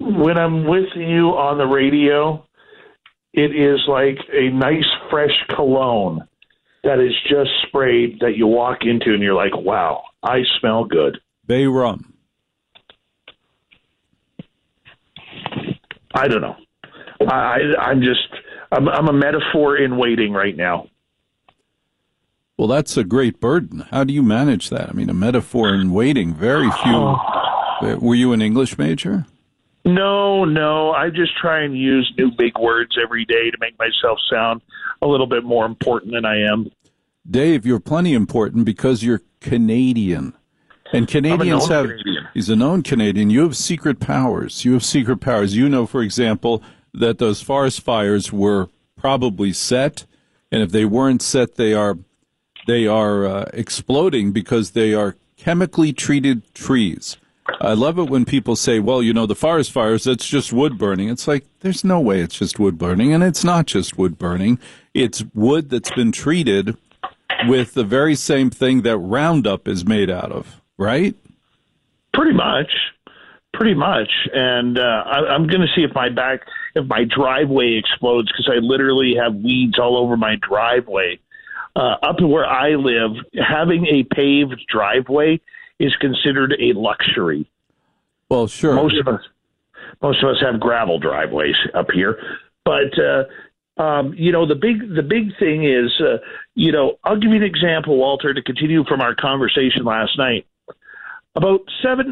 when I'm with you on the radio, it is like a nice fresh cologne that is just sprayed that you walk into and you're like, wow, I smell good. Bay rum. I don't know. I'm a metaphor in waiting right now. Well, that's a great burden. How do you manage that? I mean, a metaphor in waiting. Very few. Were you an English major? No. I just try and use new big words every day to make myself sound a little bit more important than I am. Dave, you're plenty important because you're Canadian. And Canadians he's a known Canadian. You have secret powers. You know, for example, that those forest fires were probably set. And if they weren't set, they are exploding because they are chemically treated trees. I love it when people say, well, you know, the forest fires, that's just wood burning. It's like, there's no way it's just wood burning. And it's not just wood burning. It's wood that's been treated with the very same thing that Roundup is made out of, right? Pretty much. And I'm going to see if my driveway explodes, because I literally have weeds all over my driveway. Up where I live, having a paved driveway is considered a luxury. Well, sure. Most of us have gravel driveways up here, but the big thing is, I'll give you an example, Walter, to continue from our conversation last night. About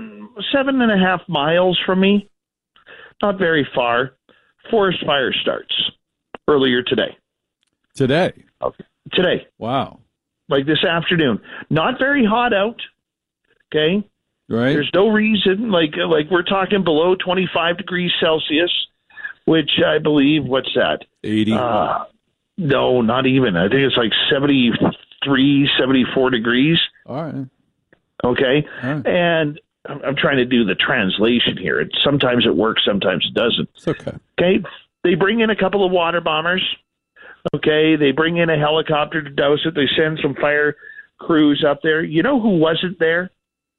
7.5 miles from me, not very far, forest fire starts earlier today. Today? Okay. Today. Wow. Like this afternoon. Not very hot out. Okay? Right. There's no reason, like we're talking below 25 degrees Celsius, which I believe, what's that? 80. No, not even. I think it's like 73, 74 degrees. All right. Okay? All right. And I'm trying to do the translation here. Sometimes it works, sometimes it doesn't. It's okay. Okay? They bring in a couple of water bombers. Okay, they bring in a helicopter to douse it. They send some fire crews up there. You know who wasn't there?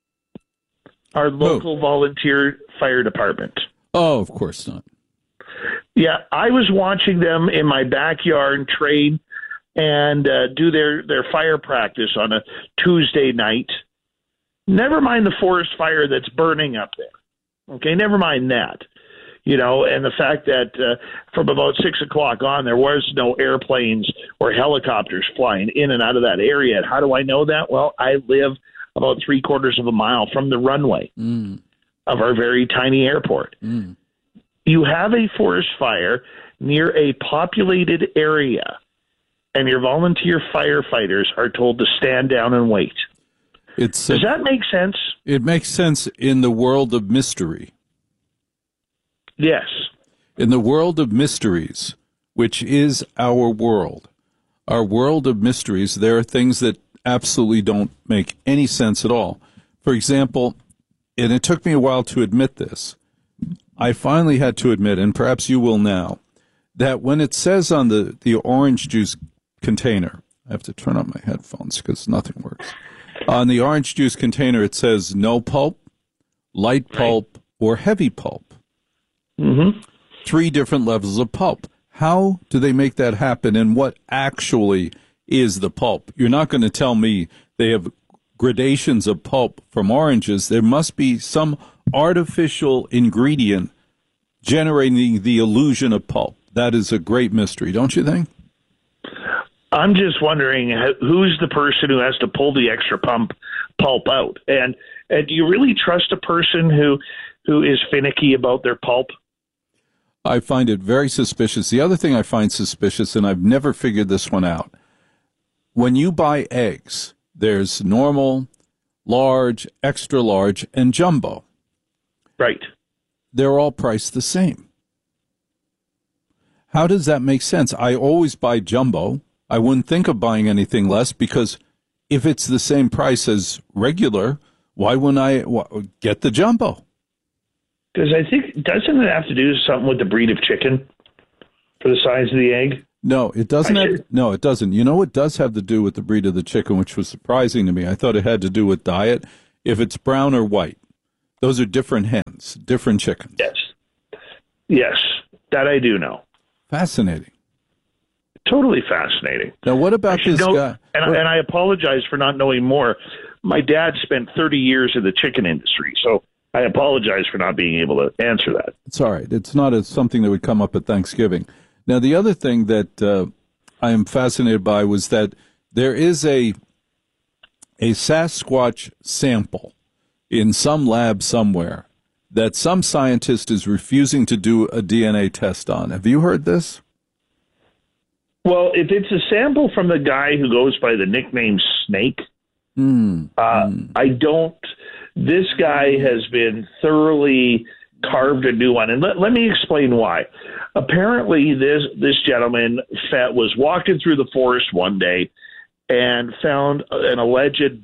Our local volunteer fire department. Oh, of course not. Yeah, I was watching them in my backyard train and do their fire practice on a Tuesday night. Never mind the forest fire that's burning up there. Okay, never mind that. And the fact that from about 6 o'clock on, there was no airplanes or helicopters flying in and out of that area. How do I know that? Well, I live about 3/4 of a mile from the runway of our very tiny airport. You have a forest fire near a populated area, and your volunteer firefighters are told to stand down and wait. Does that make sense? It makes sense in the world of mystery. Yes. In the world of mysteries, which is our world of mysteries, there are things that absolutely don't make any sense at all. For example, and it took me a while to admit this, I finally had to admit, and perhaps you will now, that when it says on the orange juice container, I have to turn on my headphones because nothing works. On the orange juice container, it says no pulp, light pulp, or heavy pulp. Mm-hmm. 3 different levels of pulp. How do they make that happen, and what actually is the pulp? You're not going to tell me they have gradations of pulp from oranges. There must be some artificial ingredient generating the illusion of pulp. That is a great mystery, don't you think? I'm just wondering who's the person who has to pull the extra pulp out. And do you really trust a person who is finicky about their pulp? I find it very suspicious. The other thing I find suspicious, and I've never figured this one out, when you buy eggs, there's normal, large, extra large, and jumbo. Right. They're all priced the same. How does that make sense? I always buy jumbo. I wouldn't think of buying anything less, because if it's the same price as regular, why wouldn't I get the jumbo? Because I think, doesn't it have to do something with the breed of chicken for the size of the egg? No, it doesn't. No, it doesn't. You know what does have to do with the breed of the chicken, which was surprising to me? I thought it had to do with diet. If it's brown or white, those are different hens, different chickens. Yes, Yes, that I do know. Fascinating. Totally fascinating. Now, what about this guy? And I apologize for not knowing more. My dad spent 30 years in the chicken industry, so I apologize for not being able to answer that. It's all right. It's not something that would come up at Thanksgiving. Now, the other thing that I am fascinated by was that there is a Sasquatch sample in some lab somewhere that some scientist is refusing to do a DNA test on. Have you heard this? Well, if it's a sample from the guy who goes by the nickname Snake, I don't. This guy has been thoroughly carved a new one, and let me explain why. Apparently, this gentleman was walking through the forest one day and found an alleged